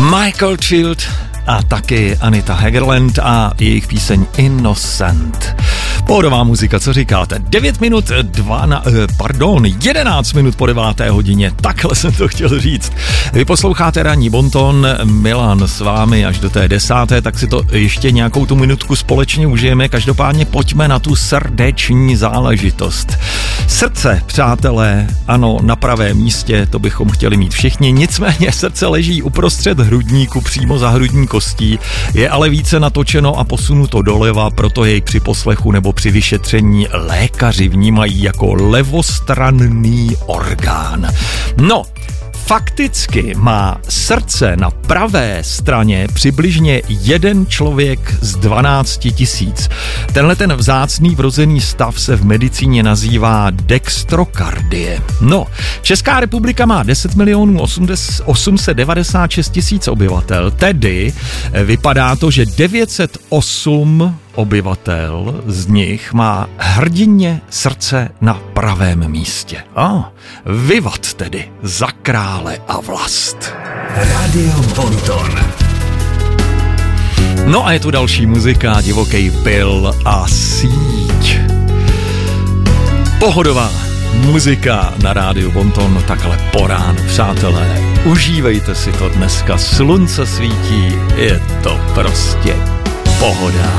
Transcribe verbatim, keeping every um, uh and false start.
Michael Field a taky Anita Hagerland a jejich píseň Innocent. Pohodová muzika, co říkáte? devět minut, dva na, pardon, jedenáct minut po deváté hodině, takhle jsem to chtěl říct. Vy posloucháte Ranní bonton, Milan s vámi až do té desáté, tak si to ještě nějakou tu minutku společně užijeme. Každopádně pojďme na tu srdeční záležitost. Srdce, přátelé, ano, na pravém místě, to bychom chtěli mít všichni, nicméně srdce leží uprostřed hrudníku, přímo za hrudní kostí, je ale více natočeno a posunuto doleva, proto jej při poslechu nebo při vyšetření lékaři vnímají jako levostranný orgán. No, fakticky má srdce na pravé straně přibližně jeden člověk z dvanácti tisíc. Tenhle ten vzácný vrozený stav se v medicíně nazývá dextrokardie. No, Česká republika má deset milionů osm set devadesát šest tisíc obyvatel, tedy vypadá to, že devět set osm obyvatel z nich má hrdině srdce na pravém místě. A, ah, vivat tedy za krále a vlast. Radio Bonton. No a je tu další muzika, Divoký pyl a síť. Pohodová muzika na Rádiu Bonton, takhle po ránu, přátelé. Užívejte si to dneska, slunce svítí, je to prostě pohoda.